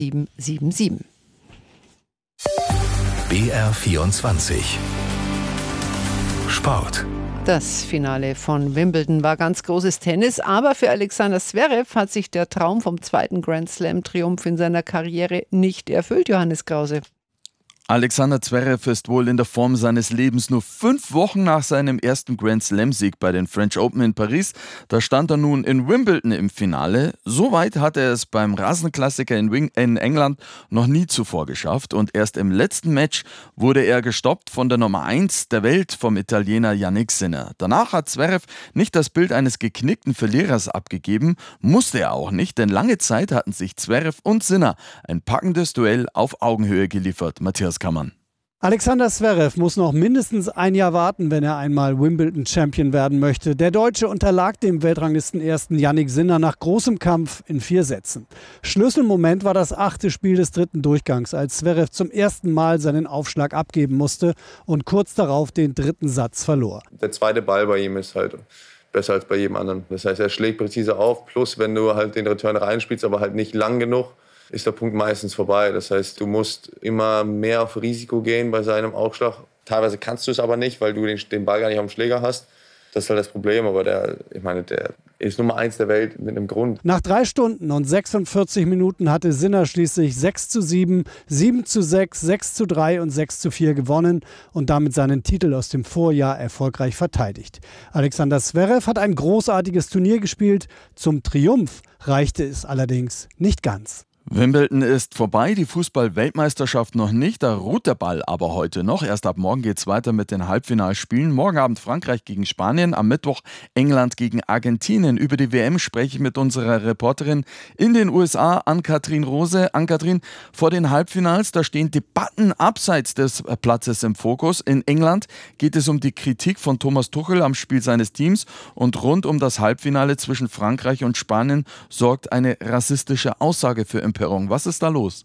777. BR24 Sport. Das Finale von Wimbledon war ganz großes Tennis, aber für Alexander Zverev hat sich der Traum vom zweiten Grand Slam-Triumph in seiner Karriere nicht erfüllt, Johannes Krause. Alexander Zverev ist wohl in der Form seines Lebens. Nur 5 Wochen nach seinem ersten Grand Slam-Sieg bei den French Open in Paris, da stand er nun in Wimbledon im Finale. So weit hat er es beim Rasenklassiker in England noch nie zuvor geschafft. Und erst im letzten Match wurde er gestoppt von der Nummer 1 der Welt, vom Italiener Jannik Sinner. Danach hat Zverev nicht das Bild eines geknickten Verlierers abgegeben, musste er auch nicht, denn lange Zeit hatten sich Zverev und Sinner ein packendes Duell auf Augenhöhe geliefert. Matthias Kammann. Alexander Zverev muss noch mindestens ein Jahr warten, wenn er einmal Wimbledon-Champion werden möchte. Der Deutsche unterlag dem Weltranglistenersten Jannik Sinner nach großem Kampf in 4 Sätzen. Schlüsselmoment war das 8. Spiel des 3. Durchgangs, als Zverev zum ersten Mal seinen Aufschlag abgeben musste und kurz darauf den 3. Satz verlor. Der zweite Ball bei ihm ist halt besser als bei jedem anderen. Das heißt, er schlägt präzise auf, plus wenn du halt den Return reinspielst, aber halt nicht lang genug, ist der Punkt meistens vorbei. Das heißt, du musst immer mehr auf Risiko gehen bei seinem Aufschlag. Teilweise kannst du es aber nicht, weil du den Ball gar nicht am Schläger hast. Das ist halt das Problem, aber der ist Nummer 1 der Welt mit einem Grund. Nach 3 Stunden und 46 Minuten hatte Sinner schließlich 6:7, 7:6, 6:3 und 6:4 gewonnen und damit seinen Titel aus dem Vorjahr erfolgreich verteidigt. Alexander Zverev hat ein großartiges Turnier gespielt. Zum Triumph reichte es allerdings nicht ganz. Wimbledon ist vorbei, die Fußball-Weltmeisterschaft noch nicht, da ruht der Ball aber heute noch. Erst ab morgen geht es weiter mit den Halbfinalspielen. Morgen Abend Frankreich gegen Spanien, am Mittwoch England gegen Argentinien. Über die WM spreche ich mit unserer Reporterin in den USA, Ann-Kathrin Rose. Ann-Kathrin, vor den Halbfinals, da stehen Debatten abseits des Platzes im Fokus. In England geht es um die Kritik von Thomas Tuchel am Spiel seines Teams und rund um das Halbfinale zwischen Frankreich und Spanien sorgt eine rassistische Aussage für Empörung. Was ist da los?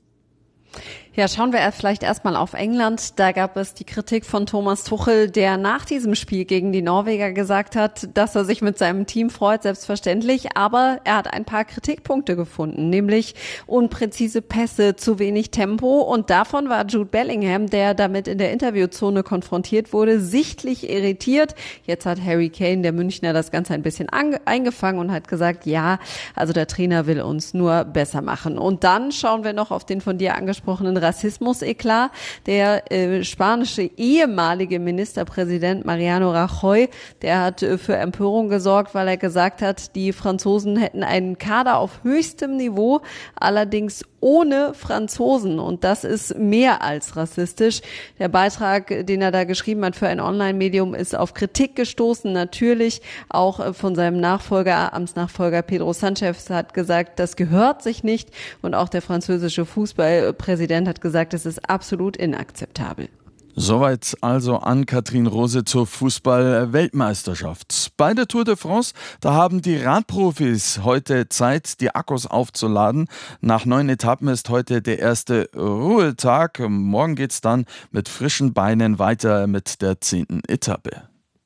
Ja, schauen wir vielleicht erstmal auf England. Da gab es die Kritik von Thomas Tuchel, der nach diesem Spiel gegen die Norweger gesagt hat, dass er sich mit seinem Team freut, selbstverständlich. Aber er hat ein paar Kritikpunkte gefunden, nämlich unpräzise Pässe, zu wenig Tempo. Und davon war Jude Bellingham, der damit in der Interviewzone konfrontiert wurde, sichtlich irritiert. Jetzt hat Harry Kane, der Münchner, das Ganze ein bisschen eingefangen und hat gesagt, ja, also der Trainer will uns nur besser machen. Und dann schauen wir noch auf den von dir angesprochenen Rassismus-Eklat. Der spanische ehemalige Ministerpräsident Mariano Rajoy, der hat für Empörung gesorgt, weil er gesagt hat, die Franzosen hätten einen Kader auf höchstem Niveau, allerdings ohne Franzosen. Und das ist mehr als rassistisch. Der Beitrag, den er da geschrieben hat für ein Online-Medium, ist auf Kritik gestoßen. Natürlich auch von seinem Amtsnachfolger Pedro Sánchez hat gesagt, das gehört sich nicht. Und auch der französische Fußballpräsident hat gesagt, es ist absolut inakzeptabel. Soweit also Ann-Kathrin Rose zur Fußball-Weltmeisterschaft. Bei der Tour de France, da haben die Radprofis heute Zeit, die Akkus aufzuladen. Nach 9 Etappen ist heute der erste Ruhetag. Morgen geht's dann mit frischen Beinen weiter mit der 10. Etappe.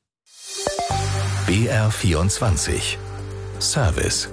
BR24 Service.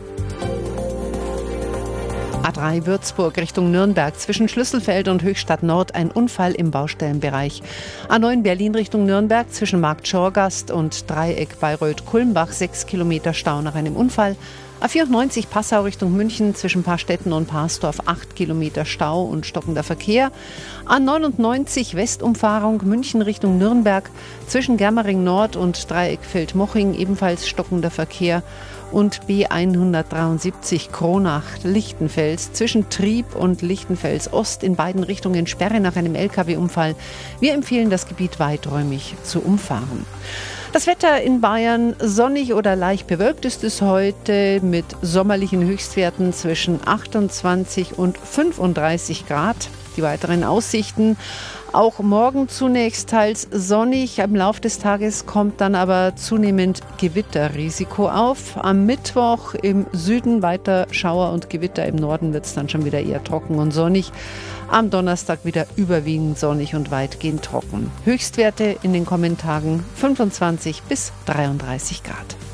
A3 Würzburg Richtung Nürnberg, zwischen Schlüsselfeld und Höchstadt Nord ein Unfall im Baustellenbereich. A9 Berlin Richtung Nürnberg, zwischen Marktschorgast und Dreieck Bayreuth-Kulmbach 6 Kilometer Stau nach einem Unfall. A94 Passau Richtung München, zwischen Paarstetten und Parsdorf 8 Kilometer Stau und stockender Verkehr. A99 Westumfahrung München Richtung Nürnberg, zwischen Germering Nord und Dreieck Feldmoching ebenfalls stockender Verkehr. Und B173 Kronach-Lichtenfels, zwischen Trieb und Lichtenfels Ost in beiden Richtungen Sperre nach einem Lkw-Unfall. Wir empfehlen, das Gebiet weiträumig zu umfahren. Das Wetter in Bayern, sonnig oder leicht bewölkt ist es heute mit sommerlichen Höchstwerten zwischen 28 und 35 Grad. Die weiteren Aussichten: auch morgen zunächst teils sonnig, im Laufe des Tages kommt dann aber zunehmend Gewitterrisiko auf. Am Mittwoch im Süden weiter Schauer und Gewitter, im Norden wird es dann schon wieder eher trocken und sonnig. Am Donnerstag wieder überwiegend sonnig und weitgehend trocken. Höchstwerte in den kommenden Tagen 25 bis 33 Grad.